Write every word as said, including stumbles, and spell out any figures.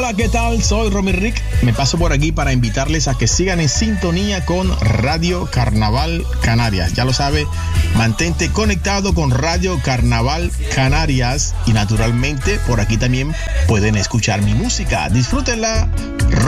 Hola, ¿qué tal? Soy Romy Rick. Me paso por aquí para invitarles a que sigan en sintonía con Radio Carnaval Canarias. Ya lo sabe, mantente conectado con Radio Carnaval Canarias y naturalmente por aquí también pueden escuchar mi música. Disfrútenla.